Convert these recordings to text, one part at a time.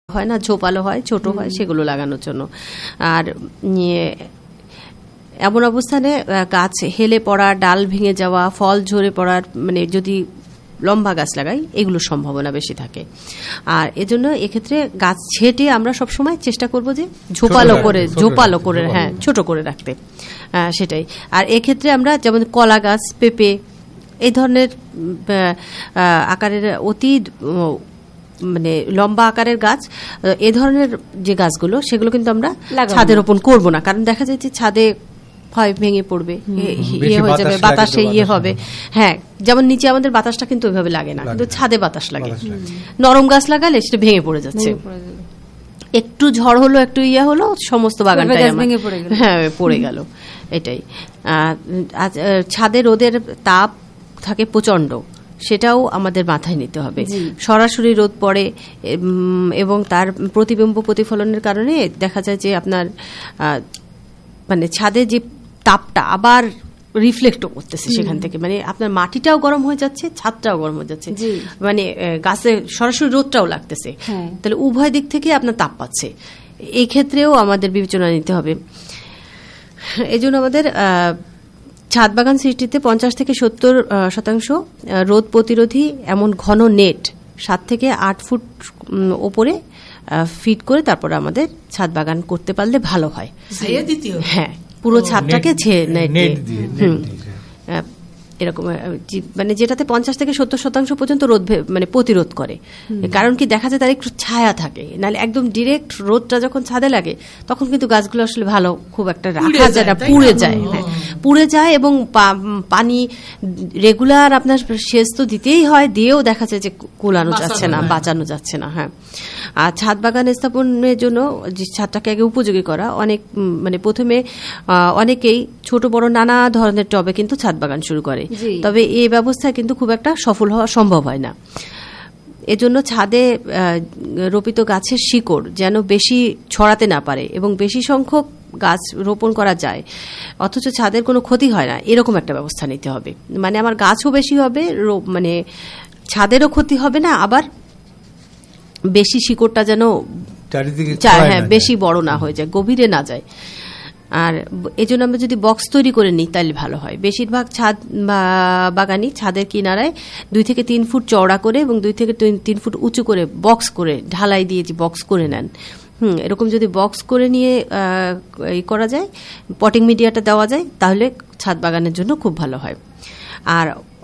হয় না, ঝোপালো হয়, ছোট হয়, সেগুলো লাগানোর জন্য। আর এমন অবস্থানে গাছ হেলে পড়া, ডাল ভেঙে যাওয়া, ফল ঝরে পড়ার, মানে যদি লম্বা গাছ লাগাই এগুলোর সম্ভাবনা বেশি থাকে। আর এজন্য এক্ষেত্রে গাছ ছেটে আমরা সবসময় চেষ্টা করব যে ঝোপালো করে হ্যাঁ ছোট করে রাখতে, সেটাই। আর এক্ষেত্রে আমরা যেমন কলা গাছ, পেঁপে, এই ধরনের আকারের অতি মানে লম্বা আকারের গাছ, এ ধরনের যে গাছগুলো সেগুলো কিন্তু আমরা ছাদে রোপণ করব না, কারণ দেখা যায় যে ছাদে হয় ভেঙে পড়বে, ইয়ে হয়ে যাবে, বাতাসে ইয়ে হবে। হ্যাঁ, যেমন নিচে আমাদের বাতাসটা কিন্তু ওইভাবে লাগে না, কিন্তু ছাদে বাতাস লাগে। নরম গাছ লাগালে সেটা ভেঙে পড়ে যাচ্ছে, একটু ঝড় হলো, একটু ইয়ে হলো, সমস্ত বাগানটাই হ্যাঁ পড়ে গেল। এটাই। ছাদে রোদের তাপ থাকে প্রচন্ড, সেটাও আমাদের মাথায় নিতে হবে। সরাসরি রোদ পড়ে এবং তার প্রতিবিম্ব প্রতিফলনের কারণে দেখা যায় যে আপনার মানে ছাদে যে তাপটা আবার রিফ্লেক্টও করতেছে সেখান থেকে, মানে আপনার মাটিটাও গরম হয়ে যাচ্ছে, ছাদটাও গরম হয়ে যাচ্ছে, মানে গাছে সরাসরি রোদটাও লাগতেছে, তাহলে উভয় দিক থেকে আপনার তাপ পাচ্ছে। এই ক্ষেত্রেও আমাদের বিবেচনা নিতে হবে। এই জন্য আমাদের ছাদ বাগান সৃষ্টিতে 50 থেকে 70% রোদ প্রতিরোধী এমন ঘন নেট 7 থেকে 8 ফুট ওপরে ফিট করে তারপর আমাদের ছাদ বাগান করতে পারলে ভালো হয়। হ্যাঁ, পুরো ছাদটাকে এরকম, মানে যেটাতে 50 থেকে 70% পর্যন্ত রোদ মানে প্রতিরোধ করে। কারণ কি, দেখা যায় তার একটু ছায়া থাকে, নাহলে একদম ডিরেক্ট রোদটা যখন ছাদে লাগে তখন কিন্তু গাছগুলো আসলে ভালো খুব একটা রাখা যায় না, পুড়ে যায়। হ্যাঁ, পুড়ে যায় এবং পানি রেগুলার আপনার সেচ তো দিতেই হয়, দিয়েও দেখা যায় যে কুলানো যাচ্ছে না, বাঁচানো যাচ্ছে না। হ্যাঁ, আর ছাদ বাগান স্থাপনের জন্য যে ছাদটাকে আগে উপযোগী করা, অনেক মানে প্রথমে অনেকেই ছোট বড় নানা ধরনের টবে কিন্তু ছাদ বাগান শুরু করে, তবে এই ব্যবস্থায় কিন্তু খুব একটা সফল হওয়া সম্ভব হয় না। এজন্য ছাদে রোপিত গাছের শিকড় যেন বেশি ছড়াতে না পারে এবং বেশি সংখ্যক গাছ রোপণ করা যায় অথচ ছাদের কোনো ক্ষতি হয় না, এরকম একটা ব্যবস্থা নিতে হবে। মানে আমার গাছও বেশি হবে, মানে ছাদেরও ক্ষতি হবে না, আবার বেশি শিকড়টা যেন হ্যাঁ বেশি বড় না হয়ে যায়, গভীরে না যায়। আর এজন্য আমরা যদি বক্স তৈরি করে নিই তাহলে ভালো হয়। বেশিরভাগ ছাদ বাগানি ছাদের কিনারায় 2 থেকে 3 ফুট চওড়া করে এবং 2 থেকে 3 ফুট উঁচু করে বক্স করে ঢালাই দিয়ে যে বক্স করে নেন, এরকম যদি বক্স করে নিয়ে করা যায়, পটিং মিডিয়াটা দেওয়া যায়, তাহলে ছাদ বাগানের জন্য খুব ভালো হয়। আর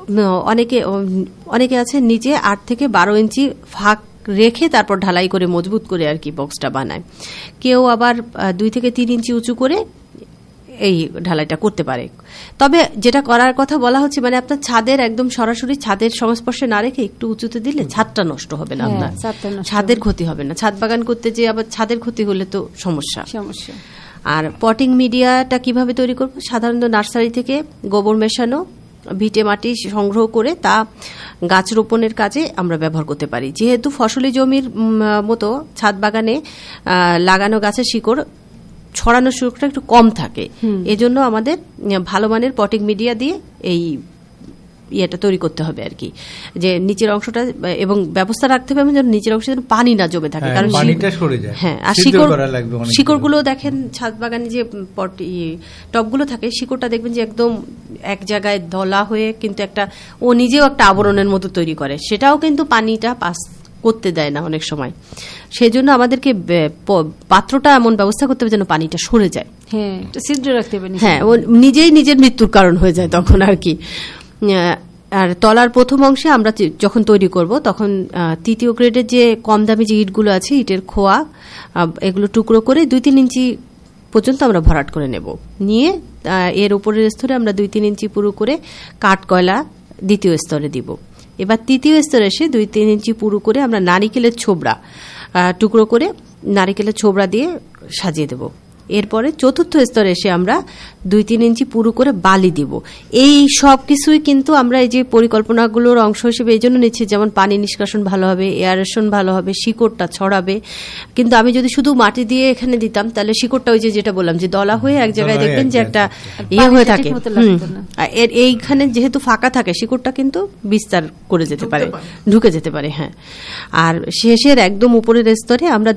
অনেকে আছে নিচে 8 থেকে 12 ইঞ্চি ফাঁক রেখে তারপর ঢালাই করে মজবুত করে আর কি বক্সটা বানায়। কেউ আবার 2 থেকে 3 ইঞ্চি উঁচু করে এই ঢালাইটা করতে পারে। তবে যেটা করার কথা বলা হচ্ছে, মানে আপনার ছাদের একদম সরাসরি ছাদের সংস্পর্শে না রেখে একটু উঁচুতে দিলে ছাদটা নষ্ট হবে না, আপনার ছাদের ক্ষতি হবে না। ছাদ বাগান করতে যে আবার ছাদের ক্ষতি হলে তো সমস্যা। আর পটিং মিডিয়াটা কিভাবে তৈরি করব? সাধারণত নার্সারি থেকে গোবর মেশানো ভিটে মাটি সংগ্রহ করে তা গাছ রোপণের কাজে আমরা ব্যবহার করতে পারি। যেহেতু ফসলি জমির মতো ছাদ বাগানে লাগানো গাছের শিকড় ছড়ানোর সুযোগটা একটু কম থাকে, এজন্য আমাদের ভালো মানের পটিং মিডিয়া দিয়ে এই ইয়েটা তৈরি করতে হবে আর কি, যে নিচের অংশটা এবং ব্যবস্থা রাখতে হবে যেন নিচের অংশে যেন পানি না জমে থাকে, কারণ হ্যাঁ আর শিকড়গুলো দেখেন ছাদ বাগানে যে টবগুলো থাকে শিকড়টা দেখবেন যে একদম এক জায়গায় দলা হয়ে কিন্তু একটা ও নিজেও একটা আবরণের মতো তৈরি করে, সেটাও কিন্তু পানিটা পাস করতে দেয় না অনেক সময়। সেই জন্য আমাদেরকে পাত্রটা এমন ব্যবস্থা করতে হবে যেন পানিটা সরে যায়, হ্যাঁ ছিদ্র রাখতে হবে, হ্যাঁ ও নিজেই নিজের মৃত্যুর কারণ হয়ে যায় তখন আর কি। আর তলার প্রথম অংশে আমরা যখন তৈরি করব তখন 3য় গ্রেডের যে কম দামি যে ইটগুলো আছে, ইটের খোয়া, এগুলো টুকরো করে 2-3 ইঞ্চি পর্যন্ত আমরা ভরাট করে নেব, নিয়ে এর উপরের স্তরে আমরা 2-3 ইঞ্চি পুরো করে কাঠ কয়লা 2য় স্তরে দিব। এবার 3য় স্তরে এসে 2-3 ইঞ্চি পুরো করে আমরা নারিকেলের ছোবড়া টুকরো করে নারিকেলের ছোবড়া দিয়ে সাজিয়ে দেব। এরপরে 4র্থ স্তরে এসে আমরা 2-3 ইঞ্চি পুরো করে বালি দিব। এই সব কিছুই কিন্তু আমরা এই যে পরিকল্পনাগুলোর অংশ হিসেবে এই জন্য নিচ্ছি, যেমন পানি নিষ্কাশন ভালো হবে, এয়ারেশন ভালো হবে, শিকড়টা ছড়াবে। কিন্তু আমি যদি শুধু মাটি দিয়ে এখানে দিতাম তাহলে শিকড়টা ওই যে যেটা বললাম যে দলা হয়ে এক জায়গায় দেখবেন যে একটা ইয়ে হয়ে থাকে, এইখানে যেহেতু ফাঁকা থাকে শিকড়টা কিন্তু বিস্তার করে যেতে পারে, ঢুকে যেতে পারে। হ্যাঁ, আর শেষের একদম উপরের স্তরে আমরা